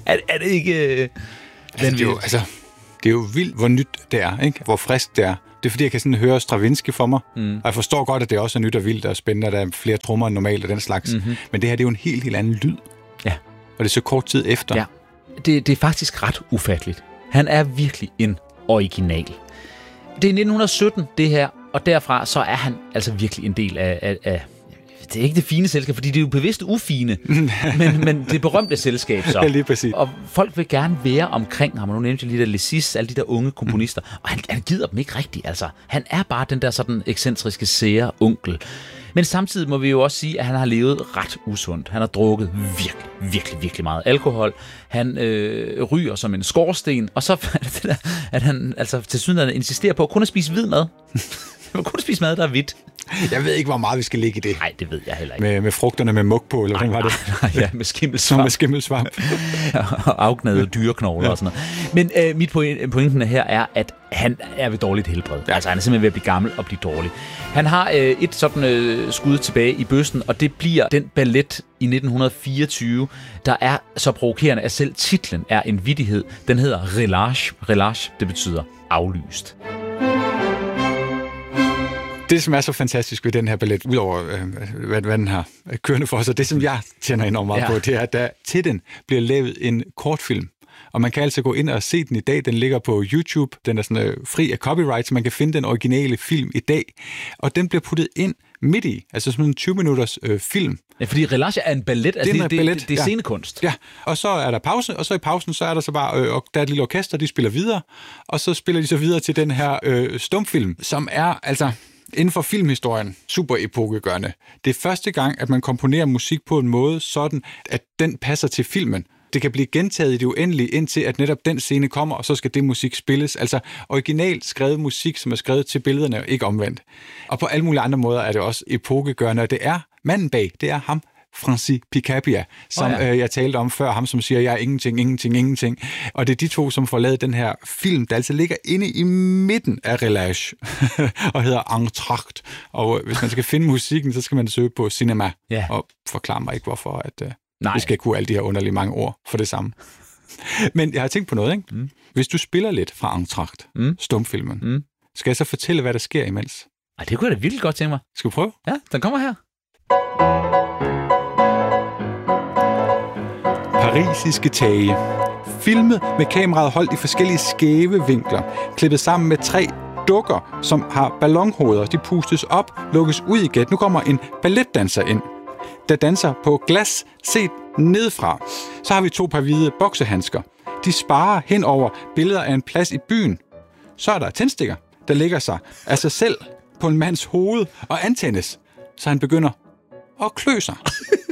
Er det ikke... Det er jo vildt, hvor nyt det er, ikke? Hvor frisk det er. Det er fordi, jeg kan sådan høre Stravinsky for mig, og jeg forstår godt, at det også er nyt og vildt og spændende, at der er flere trommer end normalt og den slags. Mm-hmm. Men det her, det er jo en helt anden lyd. Ja. Og det er så kort tid efter. Ja. Det er faktisk ret ufatteligt. Han er virkelig en original. Det er 1917, det her, og derfra så er han altså virkelig en del af det er ikke det fine selskab, fordi det er jo bevidst ufine, men det berømte selskab så. Ja, lige præcis. Og folk vil gerne være omkring ham, og nu nævnte jeg lige der Lessis, alle de der unge komponister, og han gider dem ikke rigtigt, altså. Han er bare den der sådan ekscentriske, sære onkel. Men samtidig må vi jo også sige, at han har levet ret usundt. Han har drukket virkelig meget alkohol. Han ryger som en skorsten, og så er det der, at han altså til synligheden insisterer på kun at spise hvid mad. Man kun spise mad, der er hvidt. Jeg ved ikke, hvor meget vi skal ligge i det. Nej, det ved jeg heller ikke. Med frugterne med mug på, eller hvordan var det? Ja, med skimmelsvamp. Med skimmelsvamp. Og afgnede dyreknogler og sådan noget. Men mit pointen her er, at han er ved dårligt helbred. Ja. Altså, han er simpelthen ved at blive gammel og blive dårlig. Han har et sådan skud tilbage i bøssen, og det bliver den ballet i 1924, der er så provokerende, at selv titlen er en vittighed. Den hedder Relâche. Relâche, det betyder aflyst. Det, som er så fantastisk ved den her ballet, udover hvad den har kørende for sig, det, som jeg tænder enormt meget på, det er, at der til den bliver lavet en kortfilm. Og man kan altså gå ind og se den i dag. Den ligger på YouTube. Den er sådan fri af copyright, så man kan finde den originale film i dag. Og den bliver puttet ind midt i, altså sådan en 20-minutters film. Ja, fordi Relâche er en ballet, altså det er scenekunst. Ja, og så er der pause, og så i pausen, så er der så bare, der er et lille orkester, de spiller videre, og så spiller de så videre til den her stumfilm, som er altså inden for filmhistorien super epokegørende. Det er første gang, at man komponerer musik på en måde sådan, at den passer til filmen. Det kan blive gentaget i det uendelige, indtil at netop den scene kommer, og så skal det musik spilles. Altså originalt skrevet musik, som er skrevet til billederne, ikke omvendt. Og på alle mulige andre måder er det også epokegørende, og det er manden bag, det er ham, Francis Picabia, som jeg talte om før, ham som siger, jeg er ingenting. Og det er de to, som får lavet den her film, der altså ligger inde i midten af Relâche, og hedder Entr'acte. Og hvis man skal finde musikken, så skal man søge på cinema, og forklare mig ikke, hvorfor at vi skal kunne alle de her underlige mange ord for det samme. Men jeg har tænkt på noget, ikke? Mm. Hvis du spiller lidt fra Entr'acte, stumfilmen, skal jeg så fortælle, hvad der sker imens? Ej, det kunne jeg da virkelig godt tænke mig. Skal vi prøve? Ja, den kommer her. Parisiske tage. Filmet med kameraet holdt i forskellige skæve vinkler. Klippet sammen med 3 dukker, som har ballonhoveder. De pustes op, lukkes ud igen. Nu kommer en balletdanser ind, der danser på glas set nedefra. Så har vi 2 par hvide boksehandsker. De sparer hen over billeder af en plads i byen. Så er der tændstikker, der ligger sig af sig selv på en mands hoved og antændes, så han begynder at klø sig.